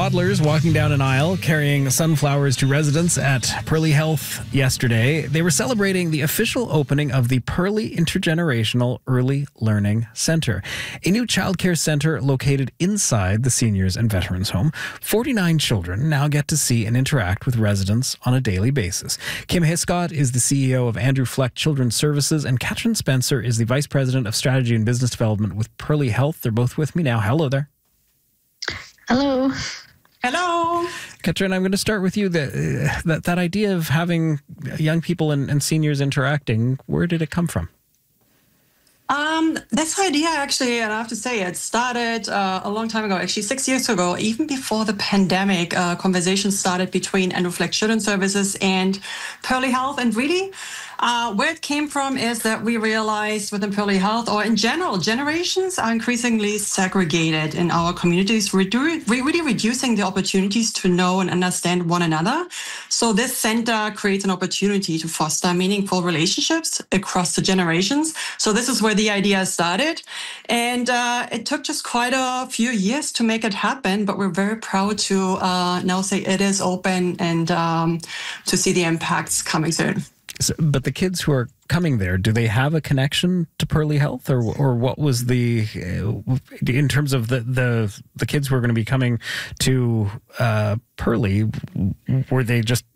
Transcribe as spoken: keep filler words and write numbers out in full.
toddlers walking down an aisle carrying sunflowers to residents at Pearly Health yesterday. They were celebrating the official opening of the Pearly Intergenerational Early Learning Centre, a new childcare centre located inside the seniors and veterans home. forty-nine children now get to see and interact with residents on a daily basis. Kim Hiscott is the C E O of Andrew Fleck Children's Services, and Katrin Spencer is the Vice President of Strategy and Business Development with Pearly Health. They're both with me now. Hello there. Hello. Hello. Katrin, I'm going to start with you. The, uh, that, that idea of having young people and, and seniors interacting, where did it come from? Um, this idea actually, and I have to say, it started uh, a long time ago, actually six years ago, even before the pandemic. Uh, conversations started between Andrew Fleck Children's Services and Pearly Health. And really, uh, where it came from is that we realized within Pearly Health, or in general, generations are increasingly segregated in our communities, redu- really reducing the opportunities to know and understand one another. So this center creates an opportunity to foster meaningful relationships across the generations. So this is where the idea started. And uh, it took just quite a few years to make it happen, but we're very proud to uh, now say it is open and um, to see the impacts coming soon. So, but the kids who are coming there, do they have a connection to Pearly Health, or or what was the uh, in terms of the, the the kids who are going to be coming to uh, Pearly? Were they just